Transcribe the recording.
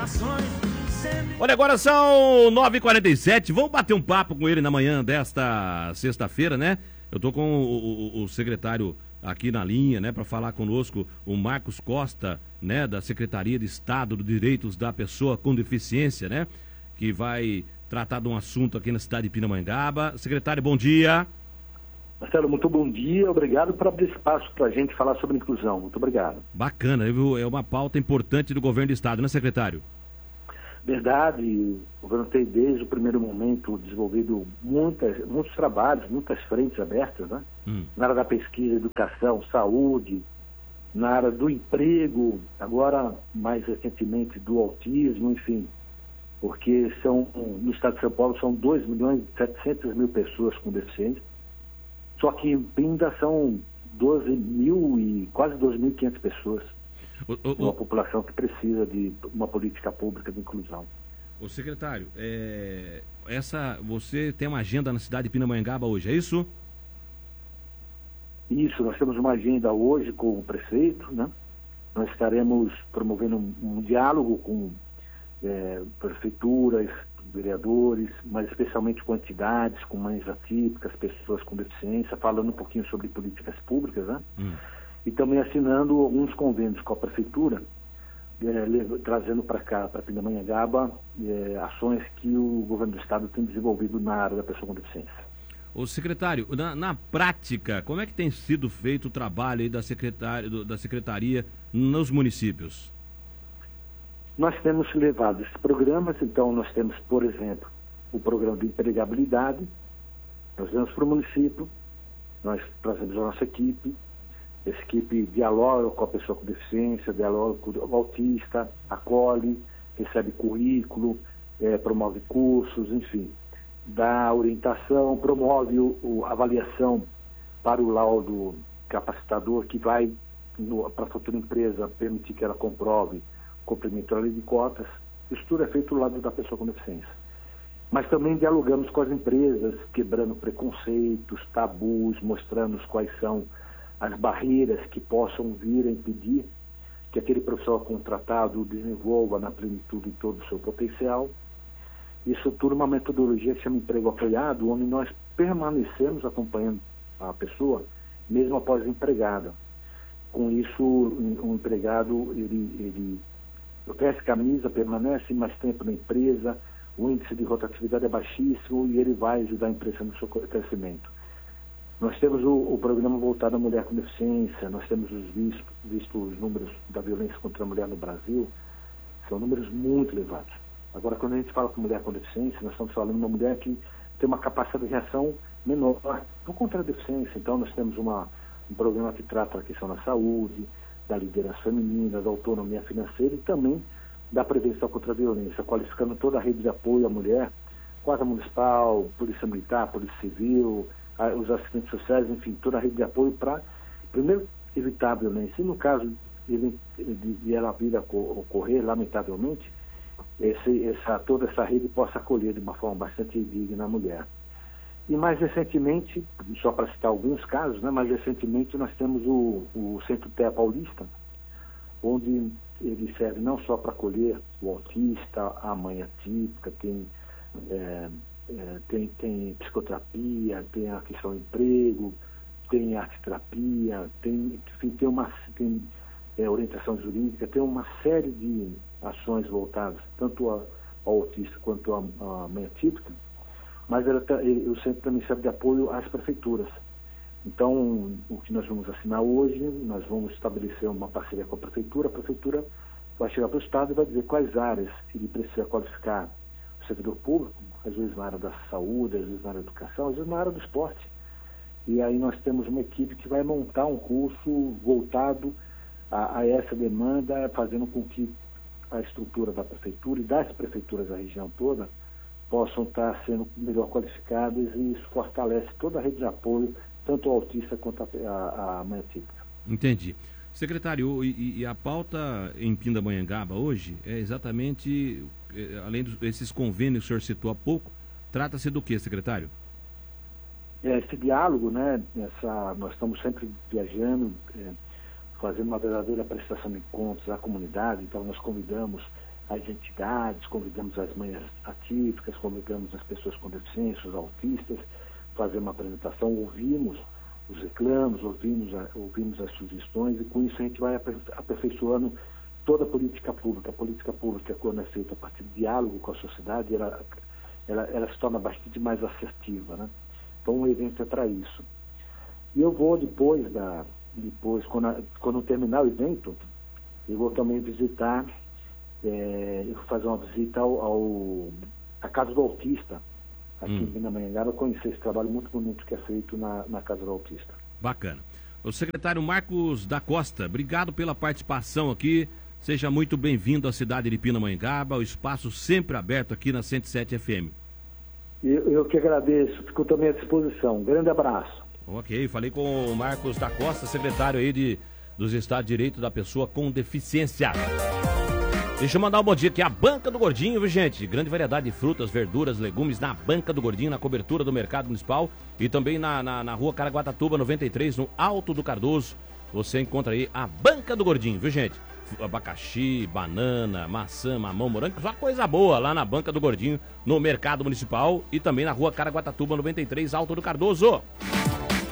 Olha, agora são 9h47, vamos bater um papo com ele na manhã desta sexta-feira, né? Eu tô com o secretário aqui na linha, né, para falar conosco, o Marcos Costa, né, da Secretaria de Estado dos Direitos da Pessoa com Deficiência, né, que vai tratar de um assunto aqui na cidade de Pindamonhangaba. Secretário, bom dia. Marcelo, muito bom dia, obrigado por abrir espaço para a gente falar sobre inclusão, muito obrigado. Bacana, viu? É uma pauta importante do governo do estado, né, secretário? Verdade, o governo tem desde o primeiro momento desenvolvido muitos trabalhos, muitas frentes abertas, né? Na área da pesquisa, educação, saúde, na área do emprego, agora mais recentemente do autismo, enfim, porque no estado de São Paulo são 2.700.000 pessoas com deficiência, só que em Pinda são 12.000 e quase 2.500 pessoas. Uma população que precisa de uma política pública de inclusão. O secretário, você tem uma agenda na cidade de Pindamonhangaba hoje, é isso? Isso, nós temos uma agenda hoje com o prefeito, né? Nós estaremos promovendo um diálogo com prefeituras, vereadores, mas especialmente com entidades, com mães atípicas, pessoas com deficiência, falando um pouquinho sobre políticas públicas, né? E também assinando alguns convênios com a prefeitura, trazendo para cá, para Pindamonhangaba, ações que o governo do estado tem desenvolvido na área da pessoa com deficiência. Ô secretário, na prática, como é que tem sido feito o trabalho aí da secretaria nos municípios? Nós temos levado esses programas, então nós temos, por exemplo, o programa de empregabilidade, nós vamos para o município, nós trazemos a nossa equipe, essa equipe dialoga com a pessoa com deficiência, dialoga com o autista, acolhe, recebe currículo, promove cursos, enfim, dá orientação, promove a avaliação para o laudo capacitador que vai para a futura empresa permitir que ela comprove o cumprimento da lei de cotas. Isso tudo é feito do lado da pessoa com deficiência. Mas também dialogamos com as empresas, quebrando preconceitos, tabus, mostrando quais são as barreiras que possam vir a impedir que aquele profissional contratado desenvolva na plenitude todo o seu potencial. Isso tudo é uma metodologia que chama emprego apoiado, onde nós permanecemos acompanhando a pessoa, mesmo após empregada. Com isso, o empregado, ele veste camisa, permanece mais tempo na empresa, o índice de rotatividade é baixíssimo e ele vai ajudar a empresa no seu crescimento. Nós temos o programa voltado à mulher com deficiência, nós temos visto os números da violência contra a mulher no Brasil, são números muito elevados. Agora, quando a gente fala com mulher com deficiência, nós estamos falando de uma mulher que tem uma capacidade de reação menor, não contra a deficiência. Então, nós temos um programa que trata a questão da saúde, da liderança feminina, da autonomia financeira e também da prevenção contra a violência, qualificando toda a rede de apoio à mulher, Guarda Municipal, Polícia Militar, Polícia Civil, os assistentes sociais, enfim, toda a rede de apoio para, primeiro, evitar a violência. E no caso de ela vir a ocorrer, lamentavelmente, toda essa rede possa acolher de uma forma bastante digna a mulher. E mais recentemente, só para citar alguns casos, né, mais recentemente nós temos o Centro TEA Paulista, onde ele serve não só para acolher o autista, a mãe atípica, tem psicoterapia, tem a questão do emprego, tem arte-terapia, tem orientação jurídica, tem uma série de ações voltadas tanto ao autista quanto à mãe atípica, mas o centro também serve de apoio às prefeituras. Então, o que nós vamos assinar hoje, nós vamos estabelecer uma parceria com a prefeitura vai chegar para o Estado e vai dizer quais áreas ele precisa qualificar o servidor público, às vezes na área da saúde, às vezes na área da educação, às vezes na área do esporte. E aí nós temos uma equipe que vai montar um curso voltado a essa demanda, fazendo com que a estrutura da prefeitura e das prefeituras da região toda possam estar sendo melhor qualificadas, e isso fortalece toda a rede de apoio, tanto ao autista quanto a mãe atípica. Entendi. Secretário, e a pauta em Pindamonhangaba hoje é exatamente, além desses convênios que o senhor citou há pouco, trata-se do que, secretário? Esse diálogo, né, nós estamos sempre viajando, fazendo uma verdadeira prestação de contas à comunidade, então nós convidamos as entidades, convidamos as manhãs atípicas, convidamos as pessoas com deficiência, os autistas, fazer uma apresentação, ouvimos os reclamos, ouvimos as sugestões, e com isso a gente vai aperfeiçoando toda a política pública. A política pública, quando é feita a partir do diálogo com a sociedade, ela se torna bastante mais assertiva, né? Então o evento é para isso. E eu vou depois, quando terminar o evento, eu vou também visitar, eu vou fazer uma visita à Casa do Autista, aqui em Pindamonhangaba, conhecer esse trabalho muito bonito que é feito na Casa do Autista. Bacana. O secretário Marcos da Costa, obrigado pela participação aqui. Seja muito bem-vindo à cidade de Pindamonhangaba, o espaço sempre aberto aqui na 107 FM. Eu que agradeço, fico também à disposição. Um grande abraço. Ok, falei com o Marcos da Costa, secretário aí dos Estados de Direito da Pessoa com Deficiência. Deixa eu mandar um bom dia aqui, a Banca do Gordinho, viu, gente? Grande variedade de frutas, verduras, legumes na Banca do Gordinho, na cobertura do Mercado Municipal e também na rua Caraguatatuba, 93, no Alto do Cardoso. Você encontra aí a Banca do Gordinho, viu, gente? Abacaxi, banana, maçã, mamão, morango, só coisa boa lá na Banca do Gordinho, no Mercado Municipal e também na rua Caraguatatuba, 93, Alto do Cardoso.